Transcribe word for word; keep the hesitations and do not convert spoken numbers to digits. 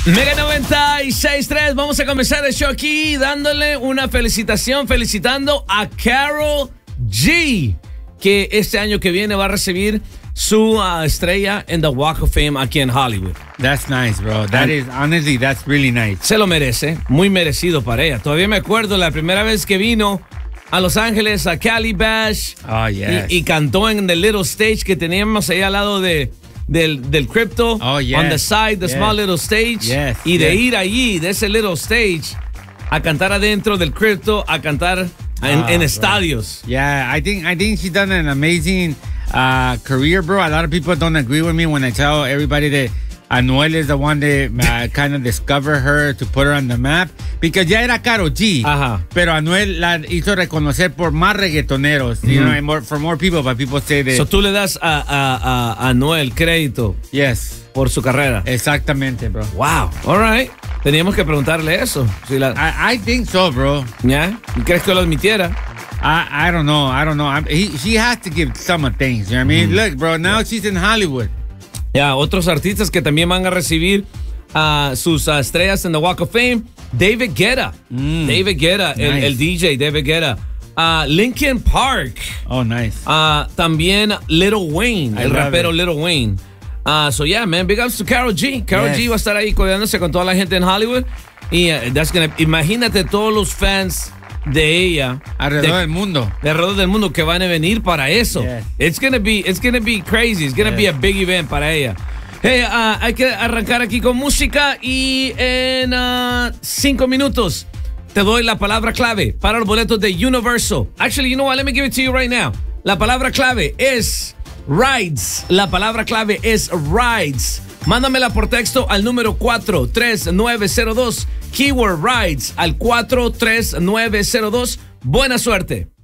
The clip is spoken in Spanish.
Mega noventa y seis punto tres, vamos a comenzar el show aquí dándole una felicitación, felicitando a Karol G, que este año que viene va a recibir su uh, estrella en the Walk of Fame aquí en Hollywood. That's nice, bro. That is, honestly, that's really nice. Se lo merece, muy merecido para ella. Todavía me acuerdo la primera vez que vino a Los Ángeles, a Cali Bash, oh, yes. y, y cantó en the little stage que teníamos ahí al lado de Del, del crypto, oh, yes. on the side, the yes. small little stage. Yes. Y de yes. ir allí, de ese little stage, a cantar adentro del crypto, a cantar en, oh, en estadios. Yeah, I think I think she's done an amazing uh, career, bro. A lot of people don't agree with me when I tell everybody that Anuel is the one that uh, kind of discovered her to put her on the map. Because ya era Karol G, Ajá. pero Anuel la hizo reconocer por más reggaetoneros, you Mm-hmm. know, and more, for more people, but people say that. So tú le das a, a, a Anuel crédito Yes. por su carrera. Exactamente, bro. Wow, all right. Teníamos que preguntarle eso. Si la, I, I think so, bro. ¿Ya? ¿Crees que lo admitiera? I, I don't know. I don't know. I, he, she has to give some of things. You know what I mean? Mm. Look, bro, now she's in Hollywood. Ya, otros artistas que también van a recibir uh, sus uh, estrellas en the Walk of Fame. David Guetta. Mm. David Guetta, Nice. el, el D J David Guetta. Uh, Linkin Park. Oh, nice. Uh, también Lil Wayne, I el love rapero it. Lil Wayne. Uh, so yeah, man, big ups to Karol G. Karol Yes. G va a estar ahí codeándose con toda la gente en Hollywood. Y uh, that's gonna, imagínate todos los fans de ella Alrededor de, del mundo. de alrededor del mundo que van a venir para eso. Yes. It's gonna be, it's gonna be crazy. It's gonna Yes. be a big event para ella. Hey, uh, hay que arrancar aquí con música y en uh, cinco minutos te doy la palabra clave para los boletos de Universal. Actually, you know what? Let me give it to you right now. La palabra clave es rides. La palabra clave es rides. Mándamela por texto al número cuatro tres nueve cero dos. Keyword rides al cuatro tres nueve cero dos. Buena suerte.